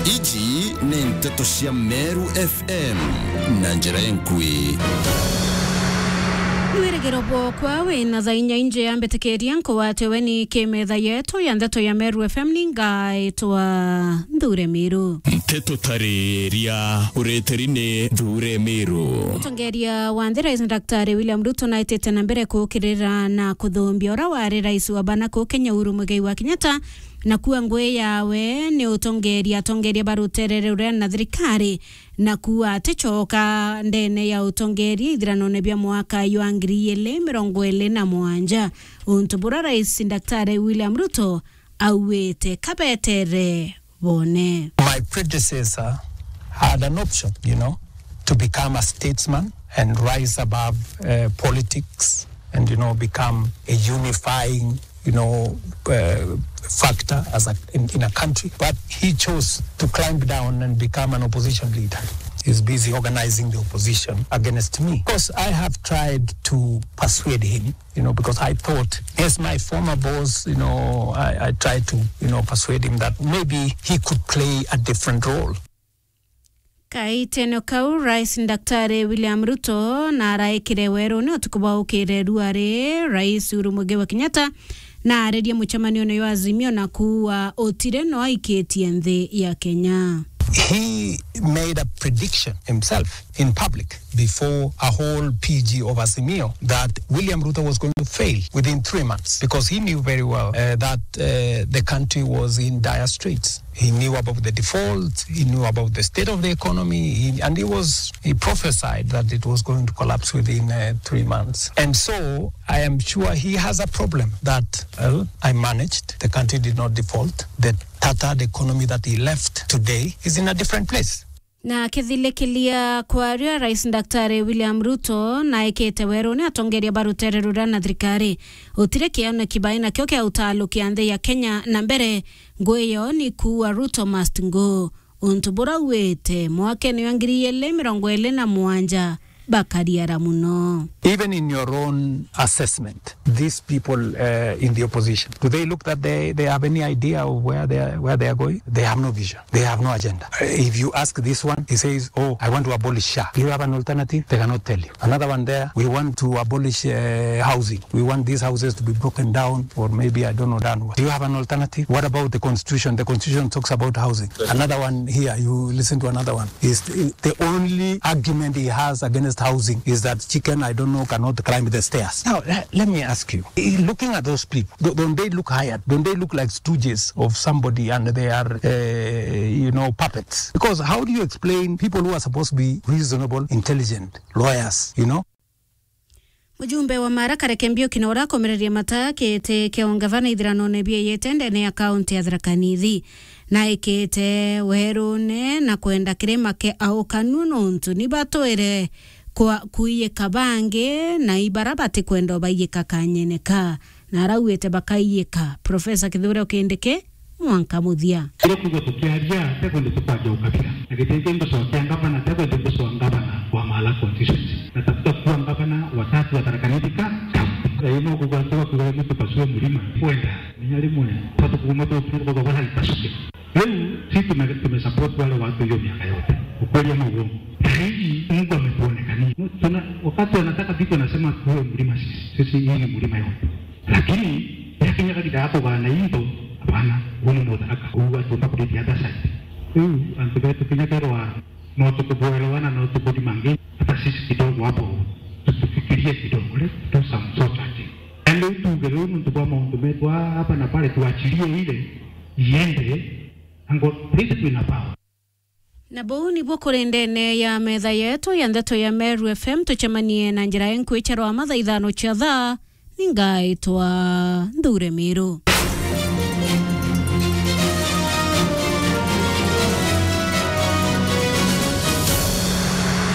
Iji ni Nteto cia Meru FM na njira enkui. Wiregero bwokwa wina thainya inje ya mbetekeria nkuwatewe ni kimetha yetu ya Nteto ya Meru FM ningaitwa Ndure Miru. Nteto tariria ureterine Ndure Miru. Mutongeria wa Rais Daktari William Ruto na itete na mbere kukirira na kuthumbia ura wari rais wa bana ku Kenya Uhuru Muigai wa Kenyatta na kuwa ngwe yawe ni utongeria baruterere ure na thirikari na kuwa atechoka ndene ya utongeria ithiranone bia mwaka wa 2027 untubura Rais Daktari William Ruto awete kabetere bone. My predecessor had an option, to become a statesman and rise above politics and, become a unifying, factor in a country. But he chose to climb down and become an opposition leader. He's busy organizing the opposition against me. Of course, I have tried to persuade him, because I thought, as my former boss, I tried to, persuade him that maybe he could play a different role. Kaiteno kau Rais Daktari William Ruto na raikire wero ni otukuba ukire ruare Rais Uhuru Muigai wa Kenyatta na aredia muchamanio na yo Azimio na kuwa otire no aiketie nthi ya Kenya. He made a prediction himself in public before a whole PG of Azimio that William Ruto was going to fail within 3 months because he knew very well that the country was in dire straits. He knew about the default, he knew about the state of the economy, and he prophesied that it was going to collapse within 3 months. And so I am sure he has a problem that I managed. The country did not default. The tattered economy that he left today is in a different place. Na kithilekilia kwa Rais Daktari William Ruto na ikete wero ni atongeria barutere rura na thirikari utire kiana kibaina kyo kia utalo kianthe ya Kenya na mbere ngweyo ni kuwa Ruto must go untubura wete mwake ni 2027 bakariara muno. Even in your own assessment, these people in the opposition, do they look that they have any idea of where they are going? They have no vision. They have no agenda. If you ask this one, he says, "Oh, I want to abolish SHA." Do you have an alternative? They cannot tell you. Another one there, we want to abolish housing. We want these houses to be broken down, or maybe I don't know done. Do you have an alternative? What about the constitution? The constitution talks about housing. Another one here, you listen to another one. Is the only argument he has against housing is that chicken, I don't know, cannot climb the stairs. Now, let me ask you, looking at those people, don't they look hired? Don't they look like stooges of somebody and they are, puppets? Because how do you explain people who are supposed to be reasonable, intelligent, lawyers, Mujumbe wa Maraka rekembio kinora komereria mata kete keongavana idranone bia yetende ne account ya Tharaka-Nithi na ikete werone na kwenda kirema ke au kanuno ntu ni batoere kwa kuiye kabange na ibarabate kwenda baye kakanyeneka na rawete bakayeka Professor Kithure Okendeke mwanka muthia kile kugo tukiaria tekwende tupaje ukabira nakitenge ngoso ngavana tekwende ngoso ngavana wa mala constituency na tafuta kuwa ngavana watatu wa Tharaka-Nithi ino kugatoka kwa mtu pasua mlima kwenda ninyali mwe tatu kumoto tuko kwa bala ipasuke leo sisi tumesupport wale watu hiyo miaka yote ukweli ama uongo hii Mungu ametuonekania tuna wakati wanataka vitu wanasema tuwe mlima sisi hii ni mlima yote lakini yakenya kadida hapo bana hindo hapana wao ndio wanataka kuwa tutakuletea hata sasa antubetu Kenya kerwa no tukuboelewana no tukodimange hata sisi kidogo hapo tufikirie kidogo le tu samsotati ndio tungelo mtu kwa mambo metu hapa na pale tuachilie ile iende ango principle na power. Na booni bokorendene ya metha yetu ya Nteto ya Meru FM tuchamanie na njira enku icharo amatha ithano cha thaa ningaitwa Ndure Miru.